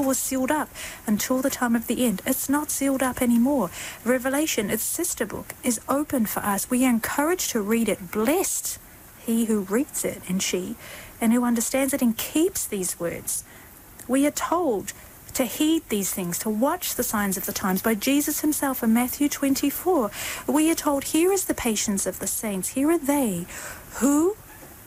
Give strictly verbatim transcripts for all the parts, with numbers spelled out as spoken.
was sealed up until the time of the end. It's not sealed up anymore. Revelation, its sister book, is open for us. We are encouraged to read it. Blessed he who reads it, and she, and who understands it and keeps these words. We are told to heed these things, to watch the signs of the times by Jesus himself in Matthew twenty-four. We are told, here is the patience of the saints. Here are they who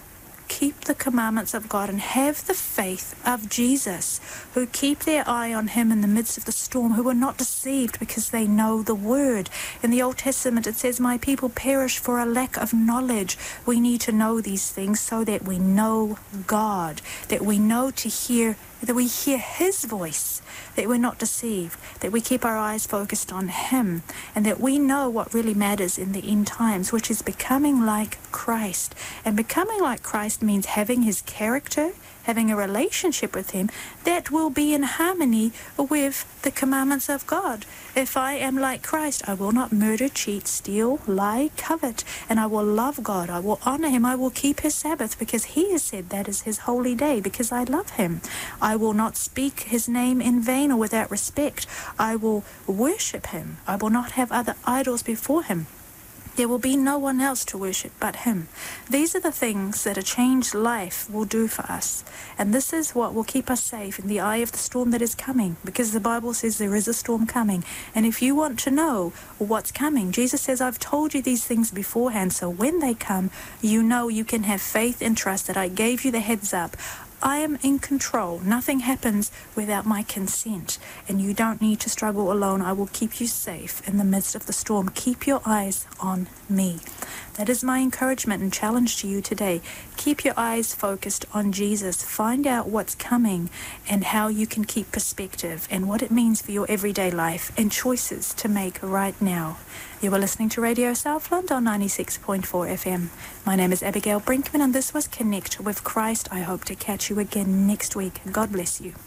keep the commandments of God and have the faith of Jesus, who keep their eye on him in the midst of the storm, who are not deceived because they know the word. In the Old Testament it says, my people perish for a lack of knowledge. We need to know these things so that we know God, that we know to hear, that we hear his voice, that we're not deceived, that we keep our eyes focused on him, and that we know what really matters in the end times, which is becoming like Christ. And becoming like Christ means having his character, having a relationship with him that will be in harmony with the commandments of God. If I am like Christ, I will not murder, cheat, steal, lie, covet, and I will love God. I will honor him. I will keep his Sabbath because he has said that is his holy day because I love him. I will not speak his name in vain or without respect. I will worship him. I will not have other idols before him. There will be no one else to worship but him. These are the things that a changed life will do for us. And this is what will keep us safe in the eye of the storm that is coming, because the Bible says there is a storm coming. And if you want to know what's coming, Jesus says, I've told you these things beforehand, so when they come, you know you can have faith and trust that I gave you the heads up. I am in control. Nothing happens without my consent, and you don't need to struggle alone. I will keep you safe in the midst of the storm. Keep your eyes on me. That is my encouragement and challenge to you today. Keep your eyes focused on Jesus. Find out what's coming and how you can keep perspective and what it means for your everyday life and choices to make right now. You are listening to Radio Southland on ninety-six point four F M. My name is Abigail Brinkman, and this was Connect with Christ. I hope to catch you again next week. God bless you.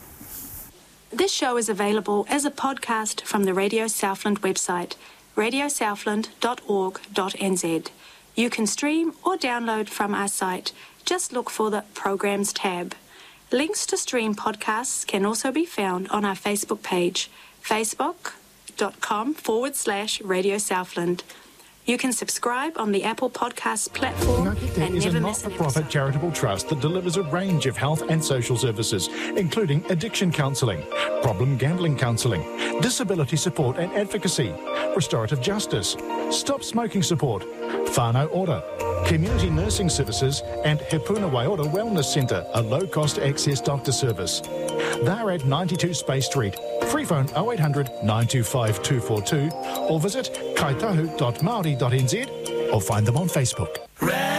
This show is available as a podcast from the Radio Southland website, radio southland dot org dot n z. You can stream or download from our site. Just look for the Programs tab. Links to stream podcasts can also be found on our Facebook page, facebook.com forward slash Radio Southland. You can subscribe on the Apple Podcasts platform and is never a miss an not-for-profit episode. charitable trust that delivers a range of health and social services, including addiction counselling, problem gambling counselling, disability support and advocacy, restorative justice, stop smoking support, whānau ora, community nursing services, and Hepuna Waiora Wellness Centre, a low-cost access doctor service. They're at ninety-two Space Street. Free phone oh eight hundred, nine two five, two four two or visit kaitahu dot maori dot n z or find them on Facebook.